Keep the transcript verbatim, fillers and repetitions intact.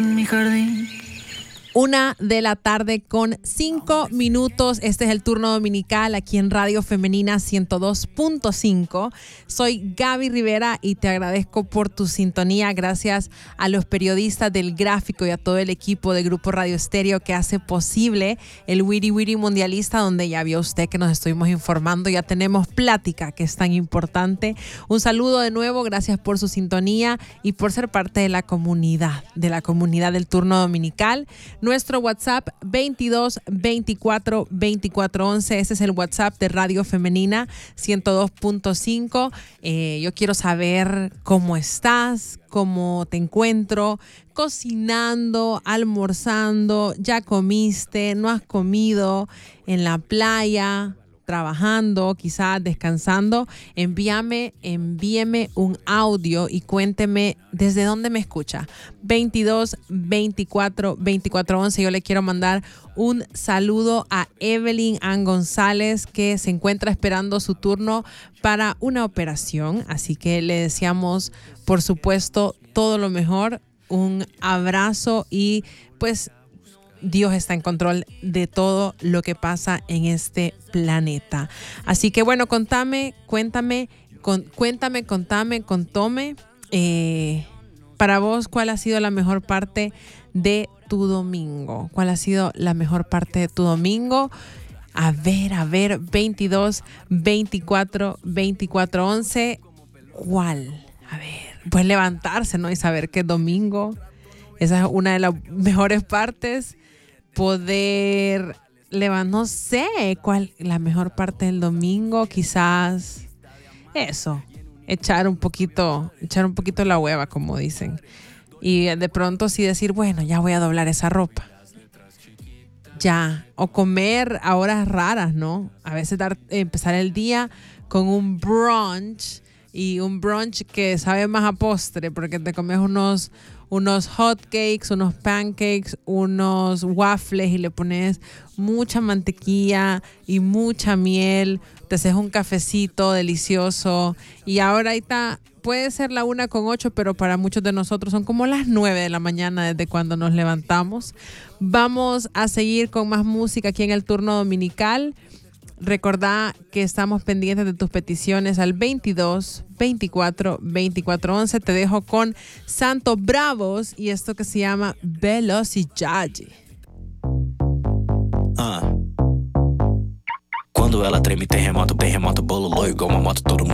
mi jardín. Una de la tarde con cinco minutos. Este es el turno dominical aquí en Radio Femenina ciento dos punto cinco. Soy Gaby Rivera y te agradezco por tu sintonía. Gracias a los periodistas del Gráfico y a todo el equipo de Grupo Radio Estéreo que hace posible el Wiri Wiri Mundialista, donde ya vio usted que nos estuvimos informando. Ya tenemos plática, que es tan importante. Un saludo de nuevo. Gracias por su sintonía y por ser parte de la comunidad, de la comunidad del turno dominical. Nuestro WhatsApp veintidós veinticuatro veinticuatro once. Ese es el WhatsApp de Radio Femenina ciento dos punto cinco. Eh, yo quiero saber cómo estás, cómo te encuentro, cocinando, almorzando, ya comiste, no has comido, en la playa, trabajando, quizás descansando. Envíame, envíeme un audio y cuénteme desde dónde me escucha. veintidós veinticuatro veinticuatro once. Yo le quiero mandar un saludo a Evelyn Ann González, que se encuentra esperando su turno para una operación. Así que le deseamos, por supuesto, todo lo mejor. Un abrazo y pues Dios está en control de todo lo que pasa en este planeta. Así que bueno, contame, cuéntame, con, cuéntame, contame, contome. Eh, para vos, ¿cuál ha sido la mejor parte de tu domingo? ¿Cuál ha sido la mejor parte de tu domingo? A ver, a ver, veintidós veinticuatro veinticuatro once. ¿Cuál? A ver, pues levantarse, ¿no? Y saber que es domingo. Esa es una de las mejores partes. Poder levantar, no sé cuál la mejor parte del domingo, quizás eso, echar un poquito, echar un poquito la hueva, como dicen. Y de pronto sí decir, bueno, ya voy a doblar esa ropa. Ya. O comer a horas raras, ¿no? A veces dar, empezar el día con un brunch. Y un brunch que sabe más a postre, porque te comes unos, unos hot cakes, unos pancakes, unos waffles y le pones mucha mantequilla y mucha miel. Te haces un cafecito delicioso. Y ahora ahorita puede ser la una con ocho, pero para muchos de nosotros son como las nueve de la mañana desde cuando nos levantamos. Vamos a seguir con más música aquí en el turno dominical. Recordá que estamos pendientes de tus peticiones al veintidós veinticuatro veinticuatro once. Te dejo con Santos Bravos y esto que se llama Velocidade. Ah. Quando ela treme, terremoto, terremoto, bololô, igual uma moto, todo mundo